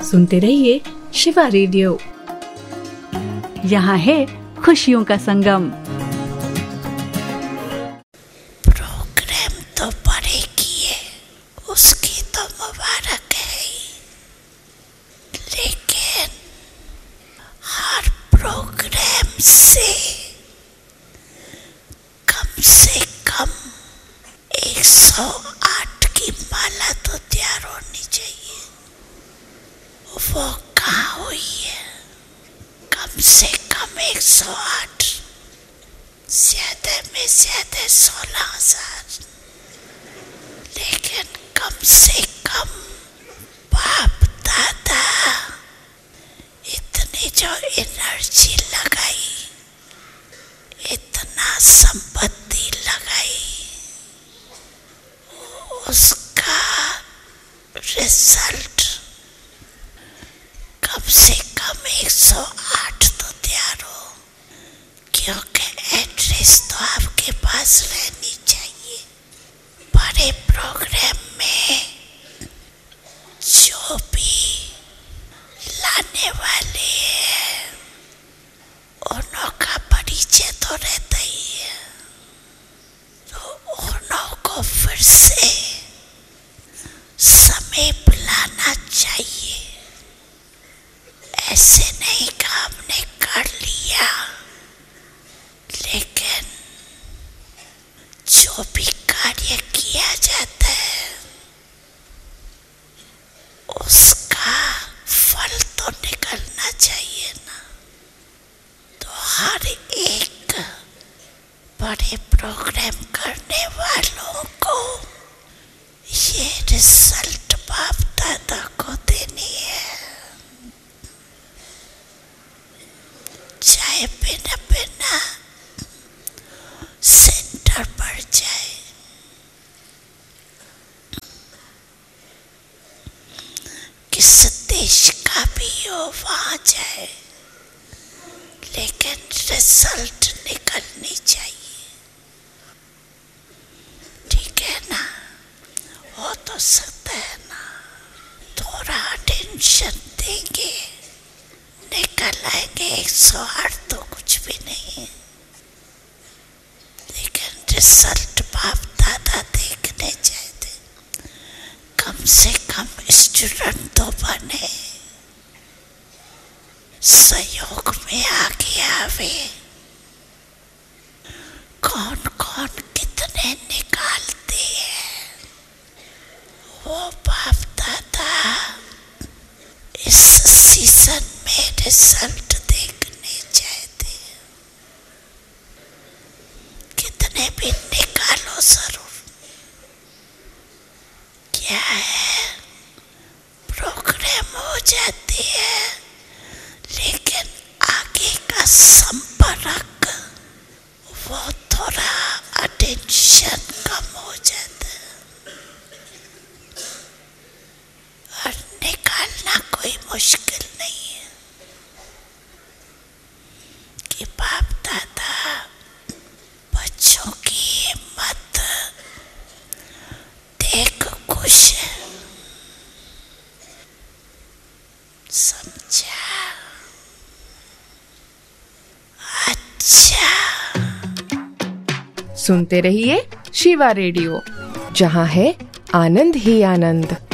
सुनते रहिए शिवा रेडियो। यहाँ है खुशियों का संगम। प्रोग्राम तो बड़े किए, उसकी तो मुबारक है, लेकिन हर प्रोग्राम से कम 108 की माला तो तैयार होनी चाहिए। वो कहाँ हुई है? कम से कम 108, ज्यादा में ज्यादा 16,000, लेकिन कम से कम बाप दादा इतनी जो एनर्जी लगाई, इतना संपत्ति लगाई, उसका रिजल्ट कम से कम 108 तो तैयार हो, क्योंकि एड्रेस तो आपके पास रहनी चाहिए। बड़े प्रोग्राम में जो भी लाने वाले हैं उनका परिचय तो रहता ही है, तो उनको फिर से समय बुलाना चाहिए। ऐसे नहीं कि हमने कर लिया, लेकिन जो भी कार्य किया जाता है उसका फल तो निकलना चाहिए ना। तो हर एक बड़े प्रोग्राम करने वालों को ये रिजल्ट बाप दादा को देनी है। चाहे बिना सेंटर पर जाए, किस देश का भी हो वहां जाए, लेकिन रिजल्ट निकलनी चाहिए। ठीक है ना? हो तो सकता है ना, थोड़ा टेंशन देंगे, निकल आएंगे 108 तो कुछ भी नहीं, लेकिन रिजल्ट बाप दादा देखने चाहते। कम से कम स्टूडेंट तो बने, सहयोग में आगे आवे। कौन कौन कितने निकालते हैं वो बाप दादा इस सीजन में रिजल्ट देखने चाहते हैं। कितने भी निकालो जरूर। क्या है, प्रोग्राम हो जाते हैं, लेकिन आगे का संपर्क वो थोड़ा अटेंशन कम हो जाता है, और निकालना कोई मुश्किल नहीं है कि बाप दादा बच्चों की हिम्मत देख खुश है। समझा? अच्छा। सुनते रहिए शिवा रेडियो, जहाँ है आनंद ही आनंद।